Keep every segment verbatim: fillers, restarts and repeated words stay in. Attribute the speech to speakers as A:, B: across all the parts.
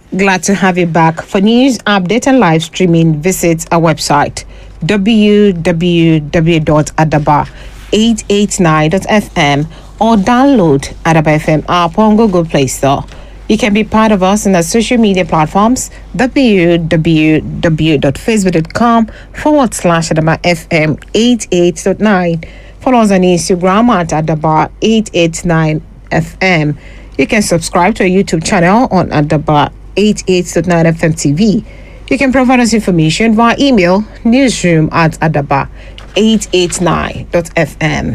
A: Glad to have you back. For news, update and live streaming, visit our website w w w dot adaba eight eight nine dot f m or download Adaba F M app on Google Play Store. You can be part of us in our social media platforms w w w dot facebook dot com forward slash Adaba F M eight eight nine. Follow us on Instagram at Adaba eight eight nine F M. You can subscribe to our YouTube channel on Adaba eight eight nine F M T V. You can provide us information via email newsroom at adaba eight eight nine dot f m.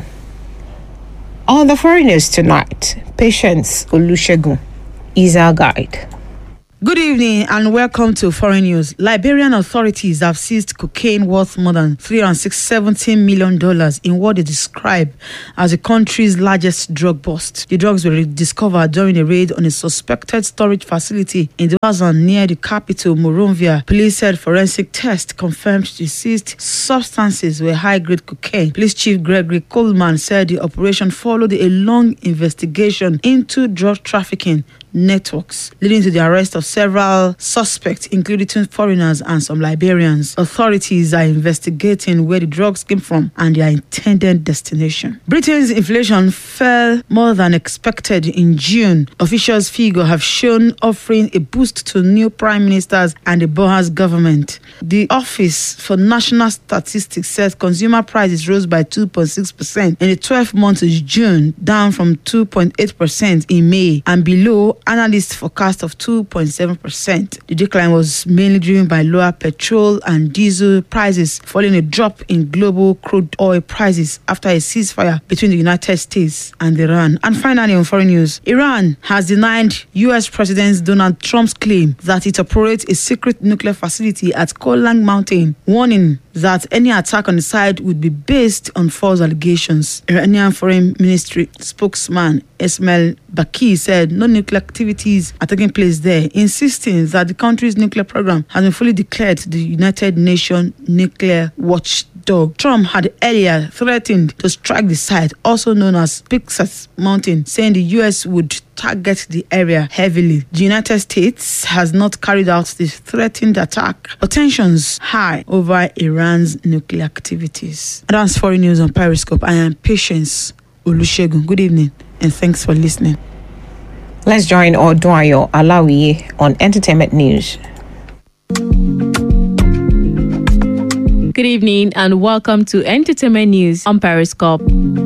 A: On the foreign news tonight, Patience Olusegun is our guide.
B: Good evening and welcome to Foreign News. Liberian authorities have seized cocaine worth more than three hundred seventy million dollars in what they describe as the country's largest drug bust. The drugs were discovered during a raid on a suspected storage facility in the plaza near the capital, Monrovia. Police said forensic tests confirmed the seized substances were high-grade cocaine. Police Chief Gregory Coleman said the operation followed a long investigation into drug trafficking networks, leading to the arrest of several suspects, including two foreigners and some Liberians. Authorities are investigating where the drugs came from and their intended destination. Britain's inflation fell more than expected in June. Officials' figures have shown offering a boost to new prime ministers and the Boas government. The Office for National Statistics says consumer prices rose by two point six percent in the twelve months of June, down from two point eight percent in May and below analysts' forecast of two point seven percent. The decline was mainly driven by lower petrol and diesel prices, following a drop in global crude oil prices after a ceasefire between the United States and Iran. And finally, on foreign news, Iran has denied U S President Donald Trump's claim that it operates a secret nuclear facility at Kolang Mountain, warning that any attack on the site would be based on false allegations. Iranian Foreign Ministry spokesman Ismail Baqi said no nuclear activities are taking place there, insisting that the country's nuclear program has been fully declared the United Nations nuclear watchdog. Trump had earlier threatened to strike the site, also known as Pixas Mountain, saying the U S would target the area heavily. The United States has not carried out the threatened attack, but tensions high over Iran's nuclear activities. That's foreign news on Periscope. I am Patience Olusegun. Good evening and thanks for listening.
A: Let's join Odunayo Alawiye on entertainment news.
C: Good evening and welcome to Entertainment News on Periscope.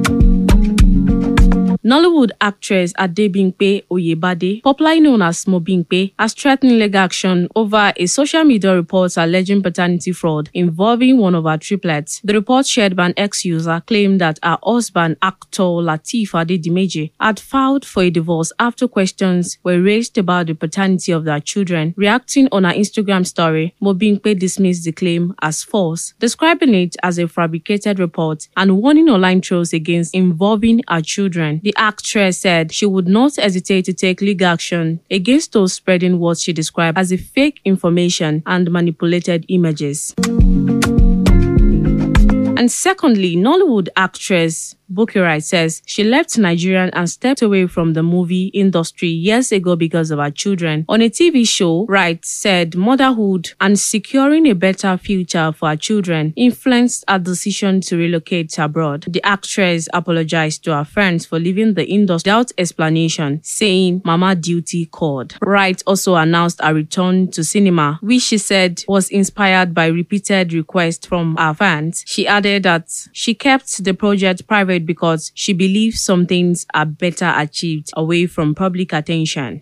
C: Nollywood actress Adebimpe Oyebade, popularly known as Mobimpe, has threatened legal action over a social media report alleging paternity fraud involving one of her triplets. The report, shared by an ex-user, claimed that her husband, actor Lateef Adedimeji, had filed for a divorce after questions were raised about the paternity of their children. Reacting on her Instagram story, Mobimpe dismissed the claim as false, describing it as a fabricated report and warning online trolls against involving her children. The actress said she would not hesitate to take legal action against those spreading what she described as a fake information and manipulated images. And secondly, Nollywood actress Bukky Wright says she left Nigeria and stepped away from the movie industry years ago because of her children. On a T V show, Wright said motherhood and securing a better future for her children influenced her decision to relocate abroad. The actress apologized to her friends for leaving the industry without explanation, saying Mama duty called. Wright also announced a return to cinema, which she said was inspired by repeated requests from her fans. She added that she kept the project private because she believes some things are better achieved away from public attention.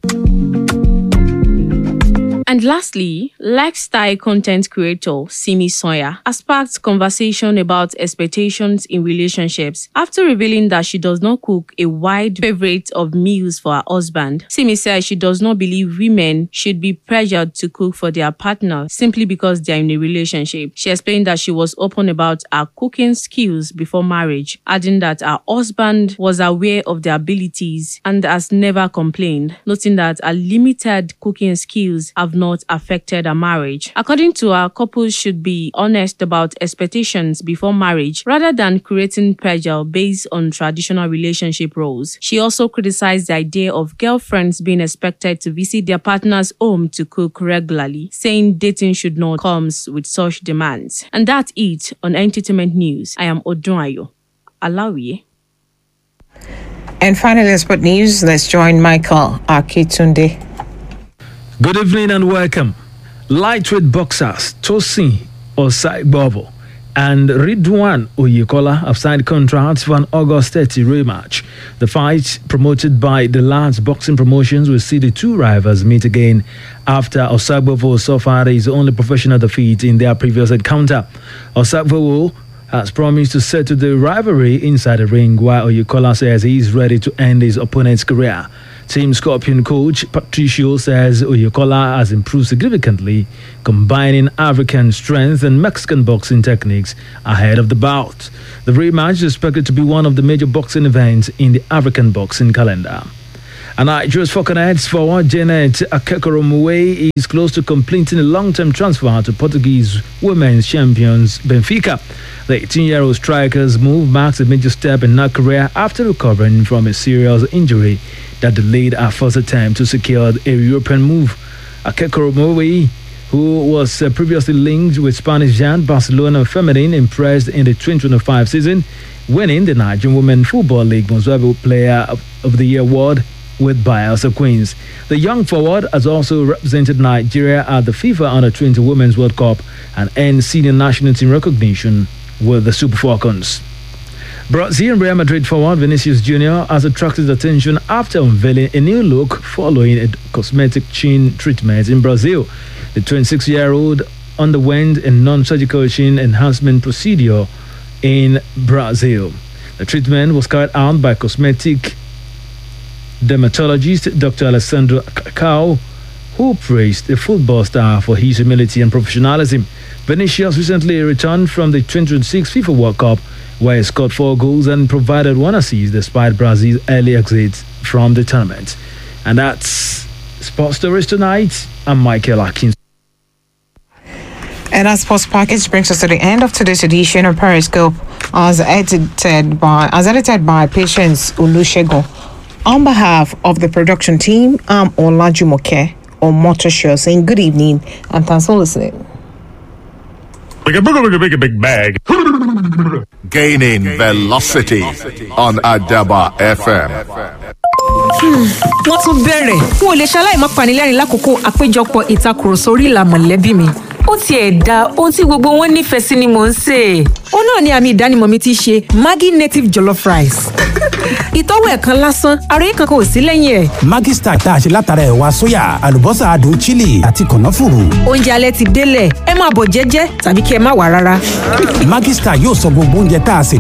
C: And lastly, lifestyle content creator Simi Sawyer has sparked conversation about expectations in relationships after revealing that she does not cook a wide favorite of meals for her husband. Simi says she does not believe women should be pressured to cook for their partner simply because they are in a relationship. She explained that she was open about her cooking skills before marriage, adding that her husband was aware of their abilities and has never complained, noting that her limited cooking skills have not not affected her marriage. According to her, couples should be honest about expectations before marriage rather than creating pressure based on traditional relationship roles. She also criticized the idea of girlfriends being expected to visit their partner's home to cook regularly, saying dating should not come with such demands. And that's it on Entertainment News. I am Odunayo Alawiye.
A: And finally, sport news. Let's join Michael Akitunde.
D: Good evening and welcome. Lightweight boxers Tosin Osai-Bobo and Ridwan Oyekola have signed contracts for an August thirtieth rematch. The fight, promoted by the Lance Boxing Promotions, will see the two rivals meet again after Osai-Bobo suffered his only professional defeat in their previous encounter. Osai-Bobo has promised to settle the rivalry inside the ring, while Oyekola says he is ready to end his opponent's career. Team Scorpion coach Patricio says Oyekola has improved significantly, combining African strength and Mexican boxing techniques ahead of the bout. The rematch is expected to be one of the major boxing events in the African boxing calendar. And Nigeria's Falconets forward Janet Akekoromuwe is close to completing a long-term transfer to Portuguese women's champions Benfica. The eighteen-year-old striker's move marks a major step in her career after recovering from a serious injury that delayed her first attempt to secure a European move. Akekoromuwe, who was uh, previously linked with Spanish giant Barcelona Femenine, impressed in the twenty twenty-five season, winning the Nigerian Women Football League Most Valuable Player of the Year award with Bielsa Queens. The young forward has also represented Nigeria at the FIFA Under twenty Women's World Cup and earned senior national team recognition with the Super Falcons. Brazilian Real Madrid forward Vinicius Junior has attracted attention after unveiling a new look following a cosmetic chin treatment in Brazil. The twenty-six-year-old underwent a non-surgical chin enhancement procedure in Brazil. The treatment was carried out by cosmetic dermatologist Doctor Alessandro Cacao, who praised the football star for his humility and professionalism. Vinicius recently returned from the twenty twenty-six FIFA World Cup, where he scored four goals and provided one assist despite Brazil's early exit from the tournament. And that's Sports Stories tonight. I'm Michael Atkins.
A: And our sports package brings us to the end of today's edition of Periscope, as edited by as edited by Patience Olusegun. On behalf of the production team, I'm Olajumoke Omotosho saying good evening and thanks for listening.
E: Like a big, big, big, big bag.
F: Gaining velocity on Adaba F M.
G: Wọ́n tún bẹ̀rẹ̀ n ò lè ṣaláì má panilẹ́rìn lákòókò àpéjọpọ̀ ìtakùrọ̀sọ orí ìlà mọ̀lẹ́bí mi. Ó tiẹ̀ da ohun tí gbogbo wọn nífẹ̀ẹ́ sí ni mò ń sè. Ó náà ni àmì ìdánimọ̀ mi ti ṣe Maggi native jollof rice. Ìtọ́wò ẹ̀ kan lásán, àròyé kankan ò sí lẹ́yìn ẹ̀.
H: Maggi Star tá a ṣe látara ẹ̀wà sóyà, àlùbọ́sà adùn chili àti kànáfùrù.
G: Oúnjẹ alẹ́ ti délẹ̀, ẹ máa bọ̀ jẹ́jẹ́ tàbí kí ẹ má wá rárá.
H: Maggi Star yóò sọ gbogbo oúnjẹ tá a sè